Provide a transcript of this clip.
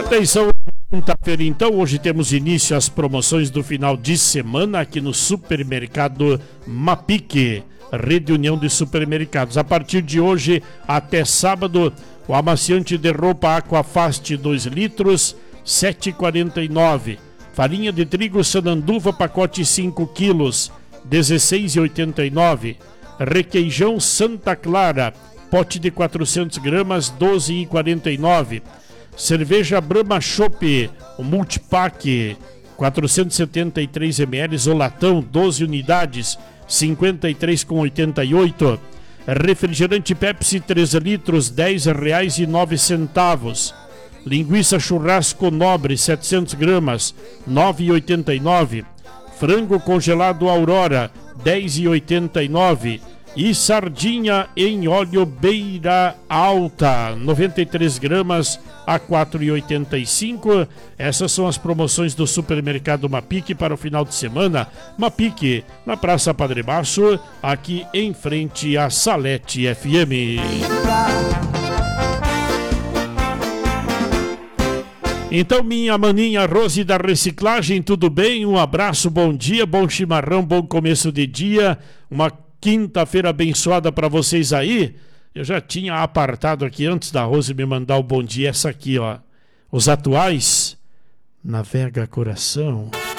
Atenção, quinta-feira então, hoje temos início às promoções do final de semana aqui no Supermercado Mapique, Rede União de Supermercados. A partir de hoje até sábado, o amaciante de roupa Aquafast 2 litros, R$ 7,49. Farinha de trigo Sananduva, pacote 5 quilos, R$ 16,89. Requeijão Santa Clara, pote de 400 gramas, R$ 12,49. Cerveja Brahma Chopp, o multipack, 473 ml, o latão, 12 unidades, R$ 53,88. Refrigerante Pepsi 3 litros, R$ 10,09. Linguiça Churrasco Nobre, 700 gramas, R$ 9,89. Frango congelado Aurora, R$ 10,89. E sardinha em óleo Beira Alta, 93 gramas a R$ 4,85. Essas são as promoções do Supermercado Mapique para o final de semana. Mapique, na Praça Padre Baixo, aqui em frente à Salete FM. Então, minha maninha Rose da Reciclagem, tudo bem? Um abraço, bom dia, bom chimarrão, bom começo de dia, uma quinta-feira abençoada para vocês aí. Eu já tinha apartado aqui antes da Rose me mandar o bom dia, essa aqui, ó. Os atuais, Navega Coração.